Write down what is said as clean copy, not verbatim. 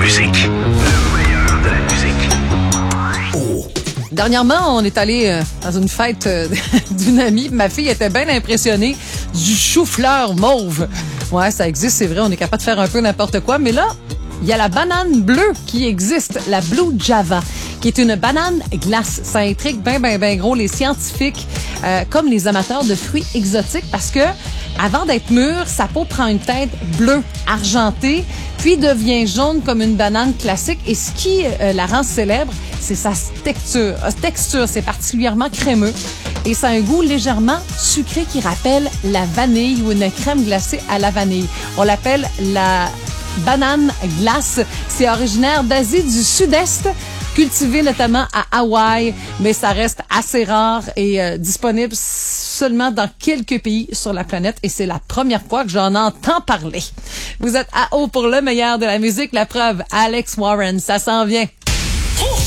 musique. Le meilleur de la musique. Dernièrement, on est allé dans une fête d'une amie. Ma fille était bien impressionnée du chou-fleur mauve. Ouais, ça existe, c'est vrai, on est capable de faire un peu n'importe quoi. Mais là, il y a la banane bleue qui existe, la Blue Java, qui est une banane glace. Ça intrigue ben gros les scientifiques comme les amateurs de fruits exotiques parce que avant d'être mûre, sa peau prend une teinte bleue argentée, puis devient jaune comme une banane classique. Et ce qui la rend célèbre, c'est sa texture. Texture, c'est particulièrement crémeux et ça a un goût légèrement sucré qui rappelle la vanille ou une crème glacée à la vanille. On l'appelle la banane glace. C'est originaire d'Asie du Sud-Est, cultivé notamment à Hawaï, mais ça reste assez rare et disponible seulement dans quelques pays sur la planète et c'est la première fois que j'en entends parler. Vous êtes à haut pour le meilleur de la musique, la preuve, Alex Warren, ça s'en vient.